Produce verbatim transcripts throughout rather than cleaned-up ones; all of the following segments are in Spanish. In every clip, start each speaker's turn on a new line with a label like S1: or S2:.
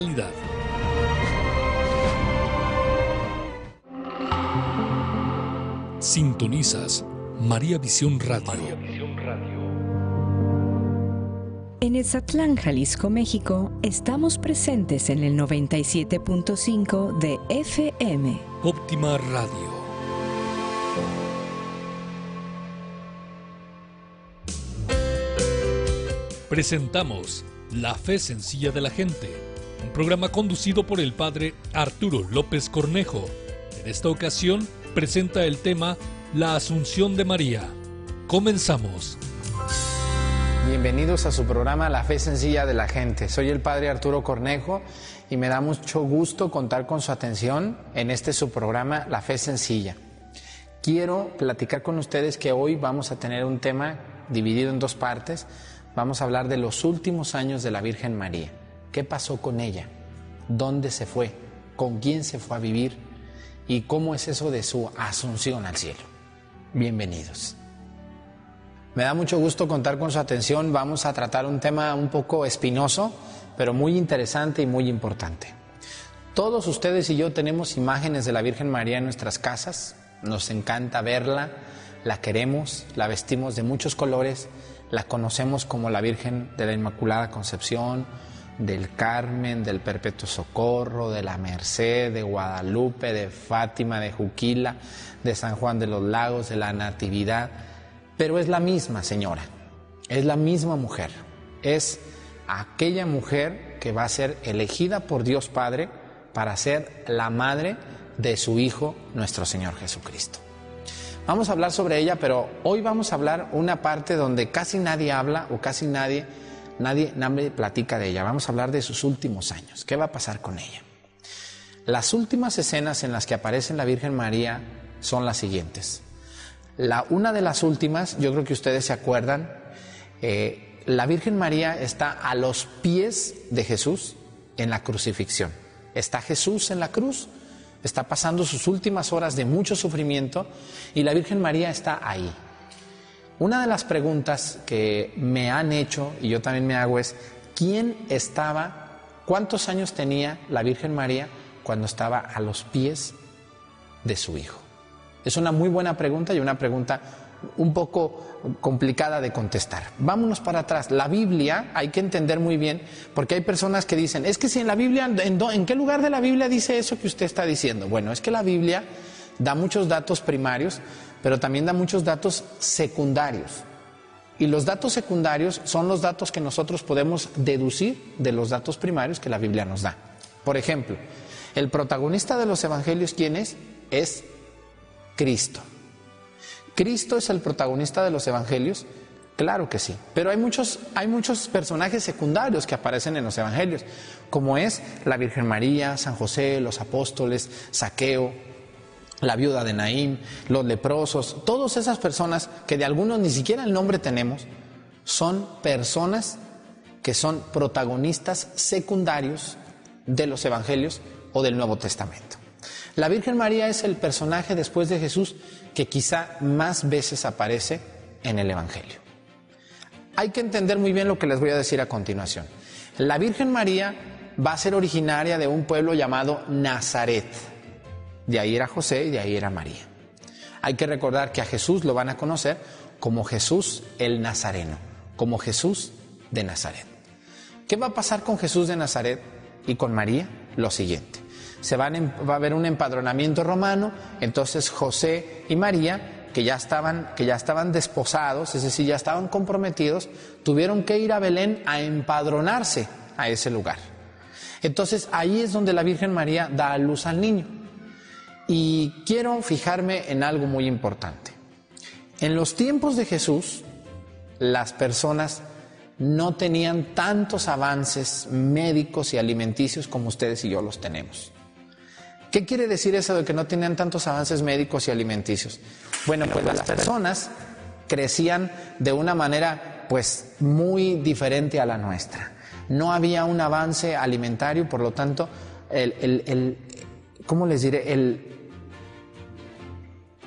S1: Sintonizas María Visión Radio. María Visión Radio.
S2: En Etzatlán, Jalisco, México, estamos presentes en el noventa y siete punto cinco de F M.
S1: Óptima Radio. Presentamos La Fe Sencilla de la Gente, un programa conducido por el padre Arturo López Cornejo. En esta ocasión presenta el tema La Asunción de María. Comenzamos.
S3: Bienvenidos a su programa La Fe Sencilla de la Gente. Soy el padre Arturo Cornejo y me da mucho gusto contar con su atención en este su programa La Fe Sencilla. Quiero platicar con ustedes que hoy vamos a tener un tema dividido en dos partes. Vamos a hablar de los últimos años de la Virgen María. ¿Qué pasó con ella? ¿Dónde se fue? ¿Con quién se fue a vivir? ¿Y cómo es eso de su asunción al cielo? Bienvenidos. Me da mucho gusto contar con su atención. Vamos a tratar un tema un poco espinoso, pero muy interesante y muy importante. Todos ustedes y yo tenemos imágenes de la Virgen María en nuestras casas. Nos encanta verla, la queremos, la vestimos de muchos colores. La conocemos como la Virgen de la Inmaculada Concepción, del Carmen, del Perpetuo Socorro, de la Merced, de Guadalupe, de Fátima, de Juquila, de San Juan de los Lagos, de la Natividad. Pero es la misma señora, es la misma mujer. Es aquella mujer que va a ser elegida por Dios Padre para ser la madre de su Hijo, nuestro Señor Jesucristo. Vamos a hablar sobre ella, pero hoy vamos a hablar una parte donde casi nadie habla o casi nadie, nadie, nadie platica de ella. Vamos a hablar de sus últimos años. ¿Qué va a pasar con ella? Las últimas escenas en las que aparece la Virgen María son las siguientes. La, una de las últimas, yo creo que ustedes se acuerdan, eh, la Virgen María está a los pies de Jesús en la crucifixión. Está Jesús en la cruz. Está pasando sus últimas horas de mucho sufrimiento y la Virgen María está ahí. Una de las preguntas que me han hecho, y yo también me hago, es ¿quién estaba, cuántos años tenía la Virgen María cuando estaba a los pies de su Hijo? Es una muy buena pregunta y una pregunta un poco complicada de contestar. Vámonos para atrás. La Biblia hay que entender muy bien, porque hay personas que dicen, es que si en la Biblia, ¿en, do, ¿en qué lugar de la Biblia dice eso que usted está diciendo? Bueno, es que la Biblia da muchos datos primarios, pero también da muchos datos secundarios. Y los datos secundarios son los datos que nosotros podemos deducir de los datos primarios que la Biblia nos da. Por ejemplo, el protagonista de los evangelios, ¿quién es? Es Cristo. ¿Cristo es el protagonista de los evangelios? Claro que sí, pero hay muchos, hay muchos personajes secundarios que aparecen en los evangelios, como es la Virgen María, San José, los apóstoles, Zaqueo, la viuda de Naín, los leprosos, todas esas personas que de algunos ni siquiera el nombre tenemos, son personas que son protagonistas secundarios de los evangelios o del Nuevo Testamento. La Virgen María es el personaje después de Jesús que quizá más veces aparece en el Evangelio. Hay que entender muy bien lo que les voy a decir a continuación. La Virgen María va a ser originaria de un pueblo llamado Nazaret. De ahí era José y de ahí era María. Hay que recordar que a Jesús lo van a conocer como Jesús el Nazareno, como Jesús de Nazaret. ¿Qué va a pasar con Jesús de Nazaret y con María? Lo siguiente. Se van, va a haber un empadronamiento romano, entonces José y María, que ya estaban, que ya estaban desposados, es decir, ya estaban comprometidos, tuvieron que ir a Belén a empadronarse a ese lugar. Entonces ahí es donde la Virgen María da a luz al niño. Y quiero fijarme en algo muy importante. En los tiempos de Jesús, las personas no tenían tantos avances médicos y alimenticios como ustedes y yo los tenemos. ¿Qué quiere decir eso de que no tenían tantos avances médicos y alimenticios? Bueno, pues las personas crecían de una manera pues muy diferente a la nuestra. No había un avance alimentario, por lo tanto, el, el, el ¿cómo les diré? El,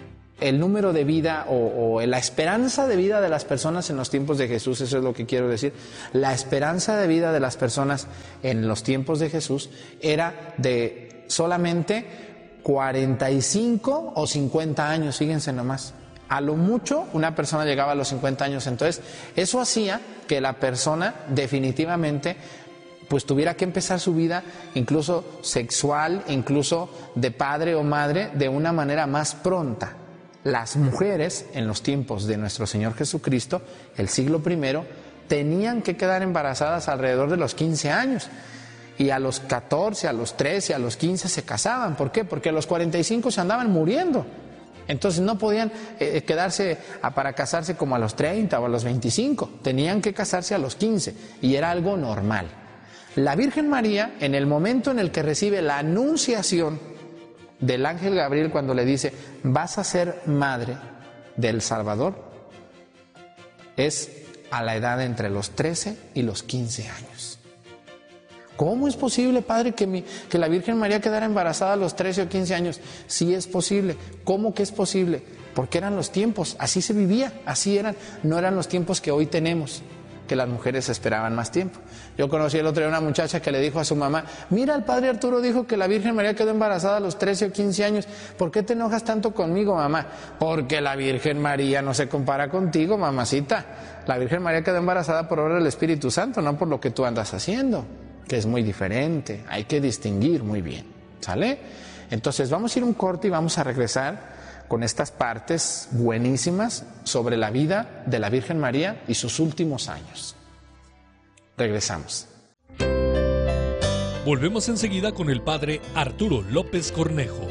S3: el número de vida o, o la esperanza de vida de las personas en los tiempos de Jesús, eso es lo que quiero decir, la esperanza de vida de las personas en los tiempos de Jesús era de solamente cuarenta y cinco o cincuenta años, fíjense nomás. A lo mucho una persona llegaba a los cincuenta años, entonces eso hacía que la persona definitivamente pues tuviera que empezar su vida incluso sexual, incluso de padre o madre, de una manera más pronta. Las mujeres en los tiempos de nuestro Señor Jesucristo, el siglo primero, tenían que quedar embarazadas alrededor de los quince años. Y a los catorce, a los trece, a los quince se casaban. ¿Por qué? Porque a los cuarenta y cinco se andaban muriendo. Entonces no podían eh, quedarse a, para casarse como a los treinta o a los veinticinco. Tenían que casarse a los quince y era algo normal. La Virgen María, en el momento en el que recibe la anunciación del ángel Gabriel cuando le dice, vas a ser madre del Salvador, es a la edad entre los trece y los quince años. ¿Cómo es posible, padre, que, mi, que la Virgen María quedara embarazada a los trece o quince años? Sí es posible. ¿Cómo que es posible? Porque eran los tiempos, así se vivía, así eran, no eran los tiempos que hoy tenemos, que las mujeres esperaban más tiempo. Yo conocí el otro día una muchacha que le dijo a su mamá, mira, el padre Arturo dijo que la Virgen María quedó embarazada a los trece o quince años, ¿por qué te enojas tanto conmigo, mamá? Porque la Virgen María no se compara contigo, mamacita. La Virgen María quedó embarazada por obra del Espíritu Santo, no por lo que tú andas haciendo, que es muy diferente, hay que distinguir muy bien, ¿sale? Entonces vamos a ir un corte y vamos a regresar con estas partes buenísimas sobre la vida de la Virgen María y sus últimos años. Regresamos.
S1: Volvemos enseguida con el padre Arturo López Cornejo.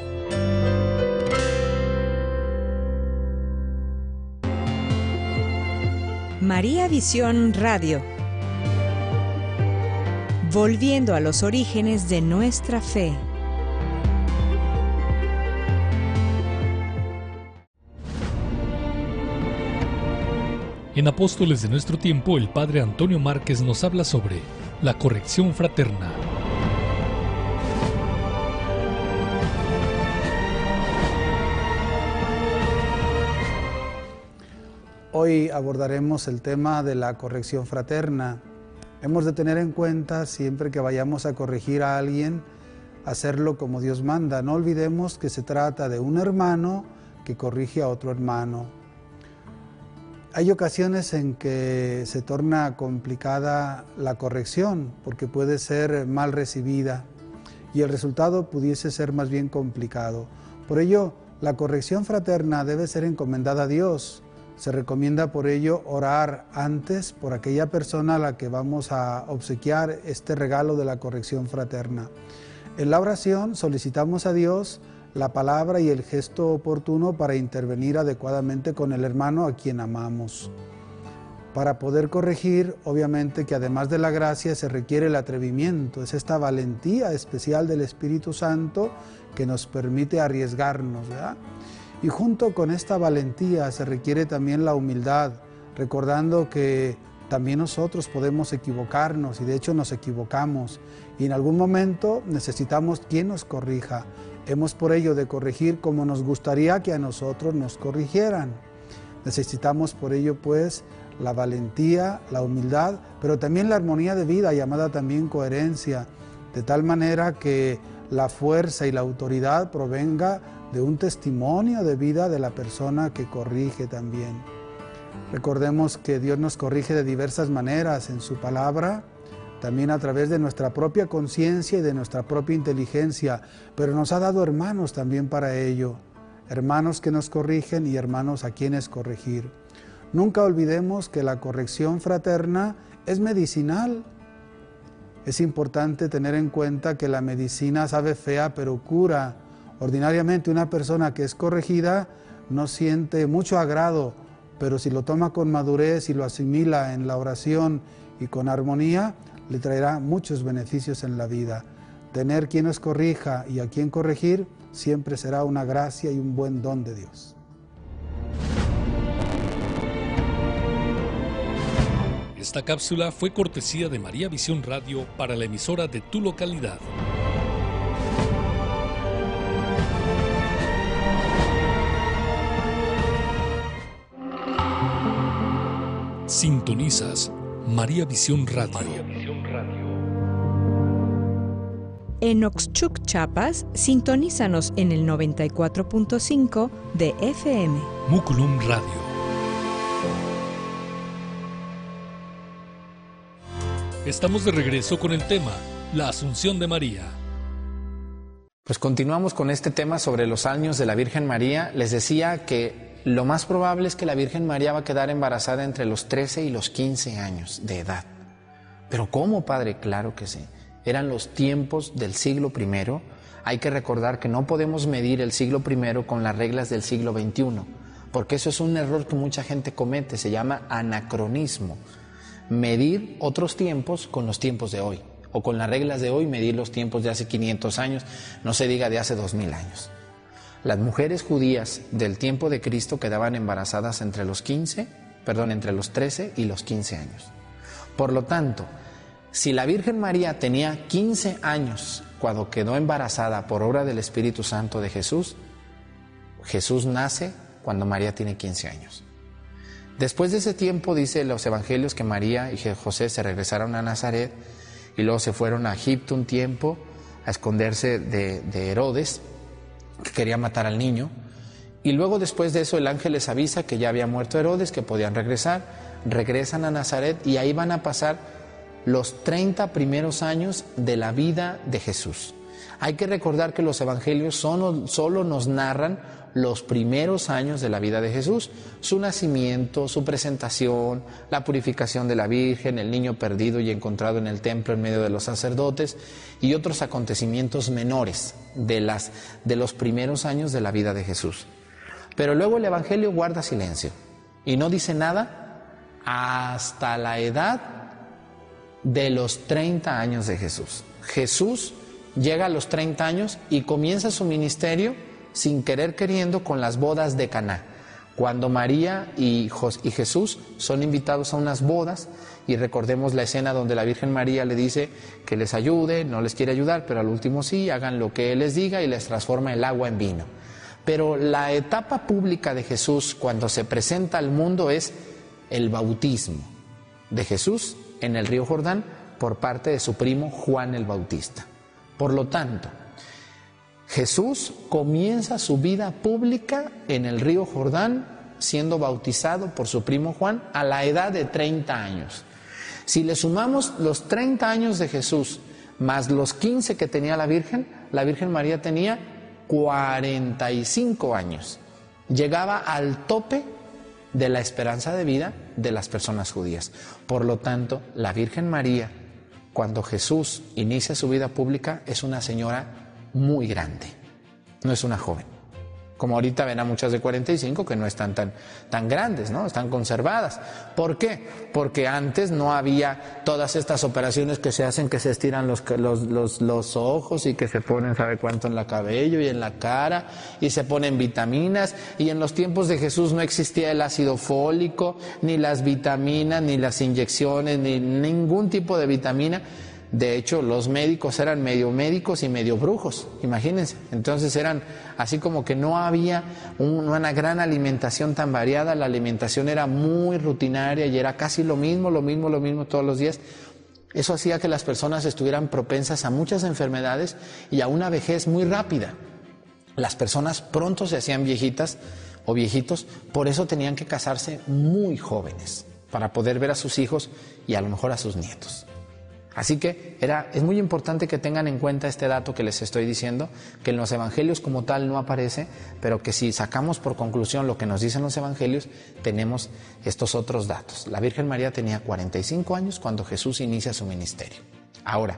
S2: María Visión Radio. Volviendo a los orígenes de nuestra fe.
S1: En Apóstoles de nuestro tiempo, el padre Antonio Márquez nos habla sobre la corrección fraterna.
S4: Hoy abordaremos el tema de la corrección fraterna. Hemos de tener en cuenta, siempre que vayamos a corregir a alguien, hacerlo como Dios manda. No olvidemos que se trata de un hermano que corrige a otro hermano. Hay ocasiones en que se torna complicada la corrección porque puede ser mal recibida y el resultado pudiese ser más bien complicado. Por ello, la corrección fraterna debe ser encomendada a Dios. Se recomienda por ello orar antes por aquella persona a la que vamos a obsequiar este regalo de la corrección fraterna. En la oración solicitamos a Dios la palabra y el gesto oportuno para intervenir adecuadamente con el hermano a quien amamos. Para poder corregir, obviamente que además de la gracia se requiere el atrevimiento, es esta valentía especial del Espíritu Santo que nos permite arriesgarnos, ¿verdad? Y junto con esta valentía se requiere también la humildad, recordando que también nosotros podemos equivocarnos y de hecho nos equivocamos y en algún momento necesitamos quien nos corrija. Hemos por ello de corregir como nos gustaría que a nosotros nos corrigieran. Necesitamos por ello pues la valentía, la humildad, pero también la armonía de vida, llamada también coherencia, de tal manera que la fuerza y la autoridad provenga de un testimonio de vida de la persona que corrige también. Recordemos que Dios nos corrige de diversas maneras en su palabra, también a través de nuestra propia conciencia y de nuestra propia inteligencia, pero nos ha dado hermanos también para ello, hermanos que nos corrigen y hermanos a quienes corregir. Nunca olvidemos que la corrección fraterna es medicinal. Es importante tener en cuenta que la medicina sabe fea, pero cura. Ordinariamente una persona que es corregida no siente mucho agrado, pero si lo toma con madurez y lo asimila en la oración y con armonía, le traerá muchos beneficios en la vida. Tener quien nos corrija y a quien corregir siempre será una gracia y un buen don de Dios.
S1: Esta cápsula fue cortesía de María Visión Radio para la emisora de tu localidad. Sintonizas María Visión Radio. María Visión Radio.
S2: En Oxchuc, Chiapas, sintonízanos en el noventa y cuatro punto cinco de F M.
S1: Muculum Radio. Estamos de regreso con el tema La Asunción de María.
S3: Pues continuamos con este tema sobre los años de la Virgen María. Les decía que lo más probable es que la Virgen María va a quedar embarazada entre los trece y los quince años de edad. ¿Pero cómo, padre? Claro que sí. Eran los tiempos del siglo primero. Hay que recordar que no podemos medir el siglo primero con las reglas del siglo veintiuno, porque eso es un error que mucha gente comete, se llama anacronismo. Medir otros tiempos con los tiempos de hoy, o con las reglas de hoy medir los tiempos de hace quinientos años, no se diga de hace dos mil años. Las mujeres judías del tiempo de Cristo quedaban embarazadas entre los quince, perdón, entre los trece y los quince años. Por lo tanto, si la Virgen María tenía quince años cuando quedó embarazada por obra del Espíritu Santo de Jesús, Jesús nace cuando María tiene quince años. Después de ese tiempo, dice los evangelios, que María y José se regresaron a Nazaret y luego se fueron a Egipto un tiempo a esconderse de, de Herodes, que quería matar al niño. Y luego, después de eso, el ángel les avisa que ya había muerto Herodes, que podían regresar. Regresan a Nazaret y ahí van a pasar los treinta primeros años de la vida de Jesús. Hay que recordar que los evangelios solo, solo nos narran los primeros años de la vida de Jesús, su nacimiento, su presentación, la purificación de la Virgen, el niño perdido y encontrado en el templo en medio de los sacerdotes y otros acontecimientos menores de, las, de los primeros años de la vida de Jesús. Pero luego el evangelio guarda silencio y no dice nada hasta la edad de los treinta años de Jesús. Jesús llega a los treinta años y comienza su ministerio sin querer queriendo con las bodas de Caná, cuando María y, Jos- y Jesús son invitados a unas bodas, y recordemos la escena donde la Virgen María le dice que les ayude, no les quiere ayudar, pero al último sí, hagan lo que Él les diga y les transforma el agua en vino. Pero la etapa pública de Jesús cuando se presenta al mundo es el bautismo de Jesús en el río Jordán por parte de su primo Juan el Bautista. Por lo tanto, Jesús comienza su vida pública en el río Jordán siendo bautizado por su primo Juan a la edad de treinta años. Si le sumamos los treinta años de Jesús más los quince que tenía la Virgen, la Virgen María tenía cuarenta y cinco años. Llegaba al tope de la esperanza de vida de las personas judías. Por lo tanto, la Virgen María, cuando Jesús inicia su vida pública, es una señora muy grande, no es una joven. Como ahorita ven a muchas de cuarenta y cinco que no están tan, tan grandes, ¿no? Están conservadas. ¿Por qué? Porque antes no había todas estas operaciones que se hacen, que se estiran los, los, los, los ojos y que se ponen sabe cuánto en la cabello y en la cara y se ponen vitaminas. Y en los tiempos de Jesús no existía el ácido fólico, ni las vitaminas, ni las inyecciones, ni ningún tipo de vitamina. De hecho, los médicos eran medio médicos y medio brujos, imagínense. Entonces eran así como que no había un, una gran alimentación tan variada, la alimentación era muy rutinaria y era casi lo mismo, lo mismo, lo mismo todos los días. Eso hacía que las personas estuvieran propensas a muchas enfermedades y a una vejez muy rápida. Las personas pronto se hacían viejitas o viejitos, por eso tenían que casarse muy jóvenes, para poder ver a sus hijos y a lo mejor a sus nietos. Así que era, es muy importante que tengan en cuenta este dato que les estoy diciendo, que en los evangelios como tal no aparece, pero que si sacamos por conclusión lo que nos dicen los evangelios, tenemos estos otros datos. La Virgen María tenía cuarenta y cinco años cuando Jesús inicia su ministerio. Ahora,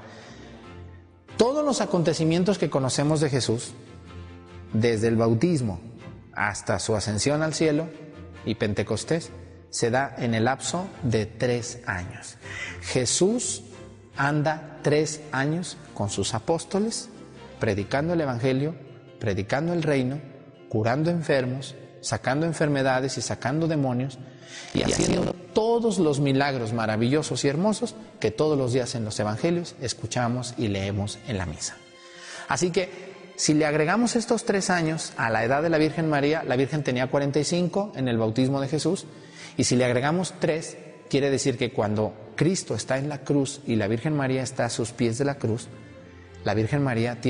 S3: todos los acontecimientos que conocemos de Jesús, desde el bautismo hasta su ascensión al cielo y Pentecostés, se da en el lapso de tres años. Jesús anda tres años con sus apóstoles, predicando el evangelio, predicando el reino, curando enfermos, sacando enfermedades y sacando demonios, y haciendo todos los milagros maravillosos y hermosos que todos los días en los evangelios escuchamos y leemos en la misa. Así que, si le agregamos estos tres años a la edad de la Virgen María, la Virgen tenía cuarenta y cinco en el bautismo de Jesús, y si le agregamos tres, quiere decir que cuando Cristo está en la cruz y la Virgen María está a sus pies de la cruz, la Virgen María tiene